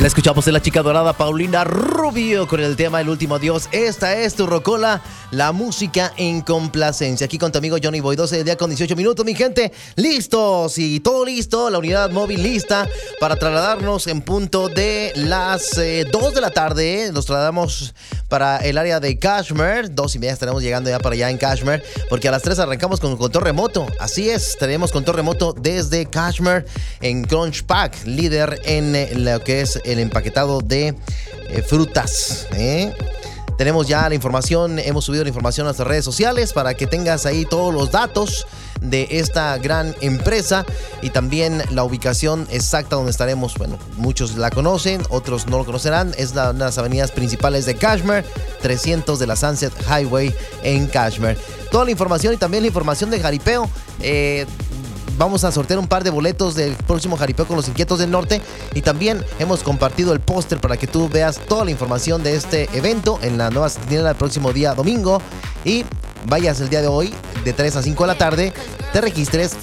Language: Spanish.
La escuchamos en La Chica Dorada, Paulina Rubio, con el tema El Último Adiós. Esta es tu rocola, la música en complacencia. Aquí con tu amigo Johnny Boy, 12 del día con 18 minutos, mi gente. Listos y todo listo, la unidad móvil lista para trasladarnos en punto de las 2 de la tarde. Nos trasladamos para el área de Kashmir. 2:30 estaremos llegando ya para allá en Kashmir, porque a las 3 arrancamos con control remoto. Así es, tenemos control remoto desde Kashmir en Crunch Pack, líder en lo que es el empaquetado de frutas. Tenemos ya la información, hemos subido la información a nuestras redes sociales para que tengas ahí todos los datos de esta gran empresa y también la ubicación exacta donde estaremos. Bueno, muchos la conocen, otros no lo conocerán. Es una de las avenidas principales de Kashmir, 300 de la Sunset Highway en Kashmir. Toda la información y también la información de jaripeo. Vamos a sortear un par de boletos del próximo jaripeo con los Inquietos del Norte, y también hemos compartido el póster para que tú veas toda la información de este evento en la nueva centinela el próximo día domingo, y vayas el día de hoy de 3 a 5 de la tarde, te registres